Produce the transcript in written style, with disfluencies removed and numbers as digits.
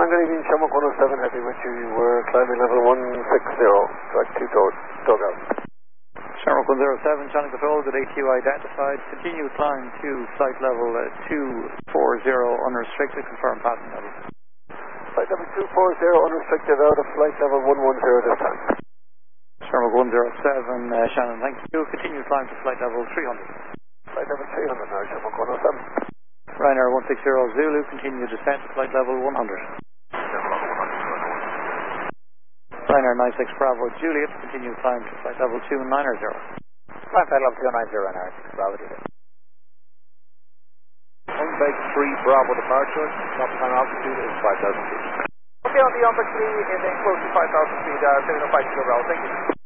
good evening, Shamrock 107, happy with you. You were climbing level 160, track 2 dugout. Shamrock 107, channel control, good AQ identified. Continue climb to flight level 240 unrestricted, confirm passing level. Flight level 240 unrestricted out of flight level 110 this time. Shamrock 107, Shannon, thank you. Continue climb to flight level 300. Flight level 300 now, Shamrock 107. Ryanair 160 Zulu, continue descent to flight level 100. Ryanair 96 Bravo Juliet, continue climb to flight level 290. Climb flight level 290, Ryanair 6 Bravo Juliet. 153 Bravo departure, top time altitude is 5,000 feet. Okay, on the 153 and then close to 5,000 feet, 705 Bravo, thank you.